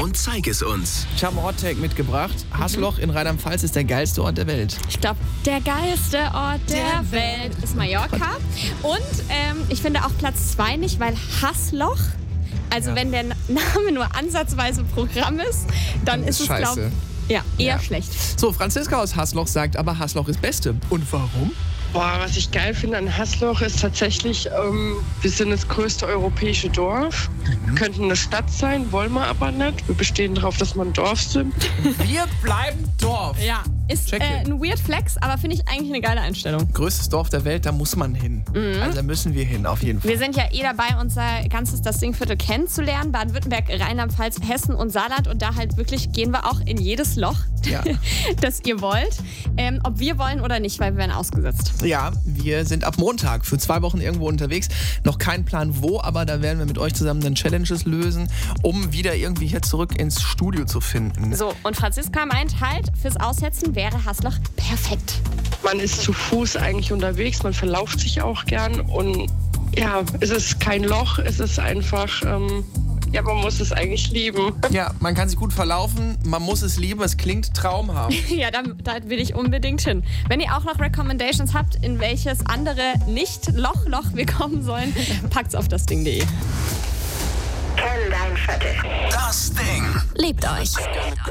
und zeig es uns. Ich habe einen Hot-Take mitgebracht. Hassloch in Rheinland-Pfalz ist der geilste Ort der Welt. Ich glaube, der geilste Ort der Welt ist Mallorca. Und ich finde auch Platz 2 nicht, weil Hassloch, also wenn der Name nur ansatzweise Programm ist, dann ist es, glaube ich, eher schlecht. So, Franziska aus Hassloch sagt aber, Hassloch ist Beste. Und warum? Boah, was ich geil finde an Hassloch ist tatsächlich, wir sind das größte europäische Dorf. Wir könnten eine Stadt sein, wollen wir aber nicht. Wir bestehen darauf, dass wir ein Dorf sind. Wir bleiben Dorf. Ja, ist ein weird Flex, aber finde ich eigentlich eine geile Einstellung. Größtes Dorf der Welt, da muss man hin. Also da müssen wir hin, auf jeden Fall. Wir sind ja dabei, unser ganzes das Dingviertel kennenzulernen. Baden-Württemberg, Rheinland-Pfalz, Hessen und Saarland. Und da halt wirklich gehen wir auch in jedes Loch, das ihr wollt. Ob wir wollen oder nicht, weil wir werden ausgesetzt. Ja, wir sind ab Montag für 2 Wochen irgendwo unterwegs. Noch kein Plan wo, aber da werden wir mit euch zusammen dann Challenges lösen, um wieder irgendwie hier zurück ins Studio zu finden. So, und Franziska meint halt, fürs Aussetzen wäre Hassloch perfekt. Man ist zu Fuß eigentlich unterwegs, man verlauft sich auch gern. Und ja, es ist kein Loch, es ist einfach... man muss es eigentlich lieben. Ja, man kann sich gut verlaufen, man muss es lieben, es klingt traumhaft. Ja, da will ich unbedingt hin. Wenn ihr auch noch Recommendations habt, in welches andere Nicht-Loch wir kommen sollen, packt's auf dasding.de. Das Ding. Lebt euch.